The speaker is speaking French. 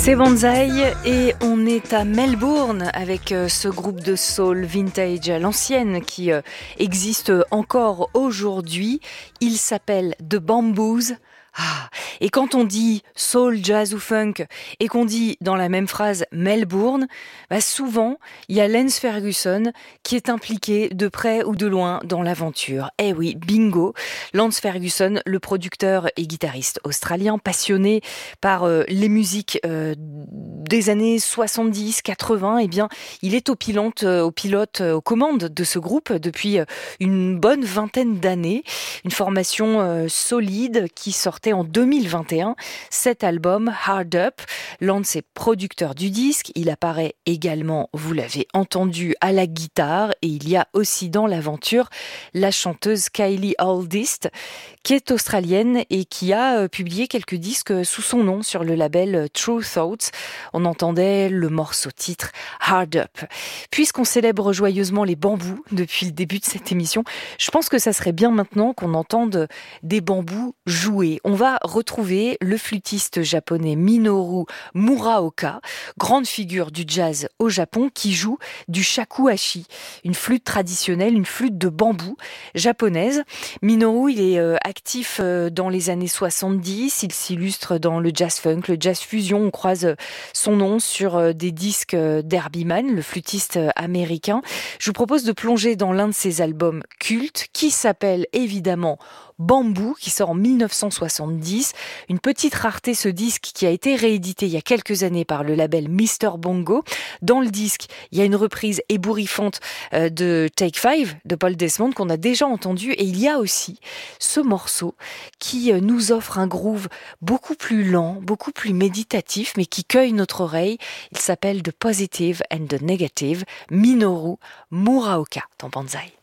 C'est Banzai et on est à Melbourne avec ce groupe de soul vintage à l'ancienne qui existe encore aujourd'hui. Il s'appelle The Bamboos. Et quand on dit soul, jazz ou funk et qu'on dit dans la même phrase Melbourne, souvent il y a Lance Ferguson qui est impliqué de près ou de loin dans l'aventure. Eh oui, bingo. Lance Ferguson, le producteur et guitariste australien, passionné par les musiques des années 70-80, eh bien, il est aux commandes de ce groupe depuis une bonne vingtaine d'années. Une formation solide qui sortait en 2021 cet album Hard Up. Lance est producteur du disque. Il apparaît également, vous l'avez entendu, à la guitare. Et il y a aussi dans l'aventure la chanteuse Kylie Aldist, qui est australienne et qui a publié quelques disques sous son nom sur le label True Thoughts. On entendait le morceau titre Hard Up. Puisqu'on célèbre joyeusement les bambous depuis le début de cette émission, je pense que ça serait bien maintenant qu'on entende des bambous jouer. On va retrouver le flûtiste japonais Minoru Muraoka, grande figure du jazz au Japon, qui joue du shakuhachi, une flûte traditionnelle, une flûte de bambou japonaise. Minoru, il est actif dans les années 70, il s'illustre dans le jazz funk, le jazz fusion. On croise son nom sur des disques d'Herbie Mann, le flûtiste américain. Je vous propose de plonger dans l'un de ses albums cultes qui s'appelle évidemment Bamboo, qui sort en 1970. Une petite rareté, ce disque qui a été réédité il y a quelques années par le label Mr. Bongo. Dans le disque, il y a une reprise ébouriffante de Take 5 de Paul Desmond qu'on a déjà entendu, et il y a aussi ce morceau qui nous offre un groove beaucoup plus lent, beaucoup plus méditatif, mais qui cueille notre oreille. Il s'appelle The Positive and the Negative, Minoru Muraoka dans Banzai.